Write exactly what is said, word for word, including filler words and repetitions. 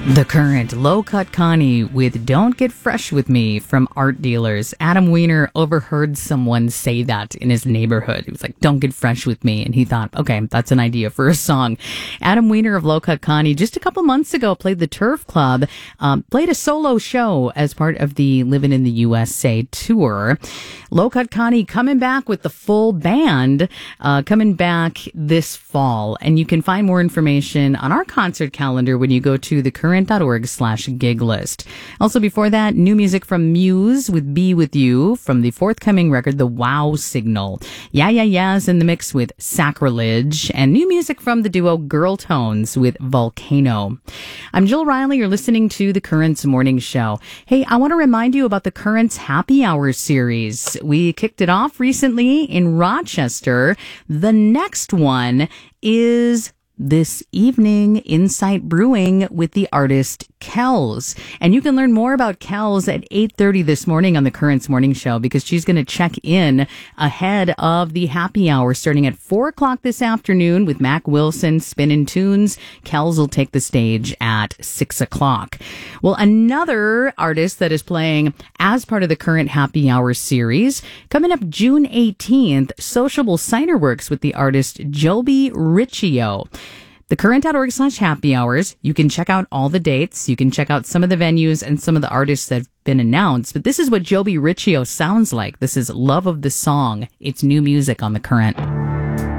The Current, Low Cut Connie with Don't Get Fresh With Me from Art Dealers. Adam Weiner overheard someone say that in his neighborhood. He was like, don't get fresh with me. And he thought, okay, that's an idea for a song. Adam Weiner of Low Cut Connie just a couple months ago played the Turf Club, um, played a solo show as part of the Living in the U S A tour. Low Cut Connie coming back with the full band, uh, coming back this fall. And you can find more information on our concert calendar when you go to the current dot org slash gig list. Also before that, new music from Muse with Be With You from the forthcoming record, The Wow Signal. Yeah Yeah Yeah's in the mix with Sacrilege, and new music from the duo Girl Tones with Volcano. I'm Jill Riley. You're listening to The Current's Morning Show. Hey, I want to remind you about the Current's Happy Hour series. We kicked it off recently in Rochester. The next one is this evening, Insight Brewing with the artist Kells. And you can learn more about Kells at eight thirty this morning on the Current's Morning Show, because she's going to check in ahead of the happy hour starting at four o'clock this afternoon with Mac Wilson spinning tunes. Kells will take the stage at six o'clock. Well, another artist that is playing as part of the Current Happy Hour series, coming up June eighteenth, Sociable Cider Works with the artist Joby Riccio. The current dot org slash happy hours. You can check out all the dates. You can check out some of the venues and some of the artists that have been announced. But this is what Joby Riccio sounds like. This is Love of the Song. It's new music on The Current.